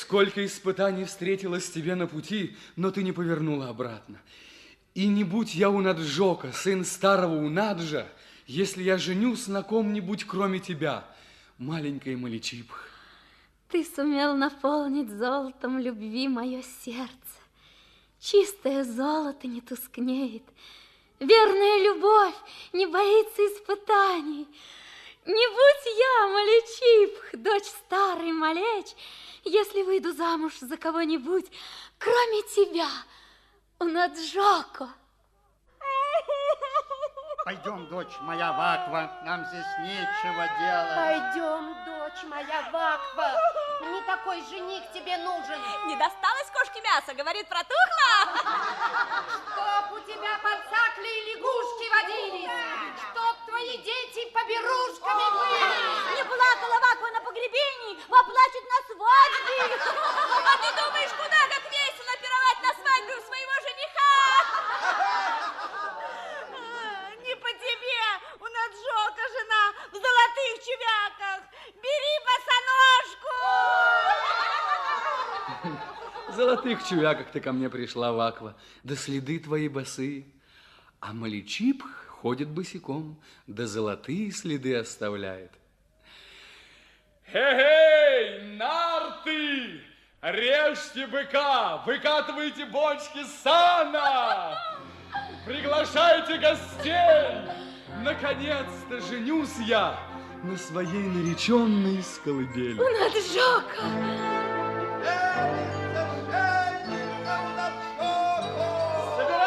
Сколько испытаний встретилось тебе на пути, но ты не повернула обратно. И не будь я Унаджока, сын старого Унаджа, если я женюсь на ком-нибудь, кроме тебя, маленькая Маличипх. Ты сумел наполнить золотом любви мое сердце. Чистое золото не тускнеет. Верная любовь не боится испытаний. Не будь я, Маличипх, дочь старой Малеч, если выйду замуж за кого-нибудь, кроме тебя, Унаджока. Пойдем, дочь моя Ваква, нам здесь нечего делать. Пойдем, дочь моя Ваква, не такой жених тебе нужен. Не досталось кошке мяса, говорит, протухло. Чтоб у тебя подсакли и лягушки водились, чтоб твои дети поберушками были. Не плакала Ваква на погребении, поплачет на свадьбе. А ты думаешь, куда как весело пировать на свадьбе у своего жениха? Не по тебе, Унаджока жена в золотых чувяках. Бери босоножку. В золотых чувяках ты ко мне пришла, Ваква, да следы твои босые. А Маличипх ходит босиком, да золотые следы оставляет. Хе-хей, нарты! Режьте быка, выкатывайте бочки сана! Приглашайте гостей! Наконец-то женюсь я на своей нареченной с колыбели. Унаджока!